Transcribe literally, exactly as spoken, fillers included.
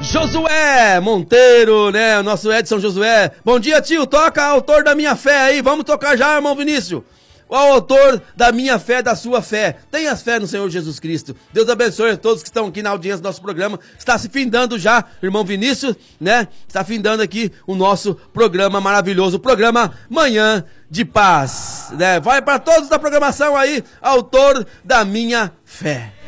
Josué Monteiro, né? O nosso Edson Josué. Bom dia, tio. Toca Autor da Minha Fé aí. Vamos tocar já, irmão Vinícius. O autor da minha fé, da sua fé. Tenha fé no Senhor Jesus Cristo. Deus abençoe a todos que estão aqui na audiência do nosso programa. Está se findando já, irmão Vinícius, né? Está findando aqui o nosso programa maravilhoso, o programa Manhã de Paz, né? Vai para todos da programação aí, Autor da Minha Fé.